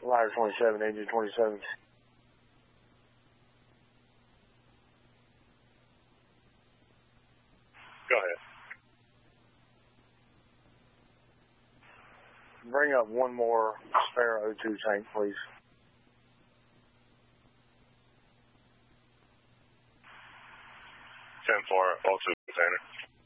Ladder 27, engine 27. Go ahead. Bring up one more spare O2 tank, please. 10-4, O2 container.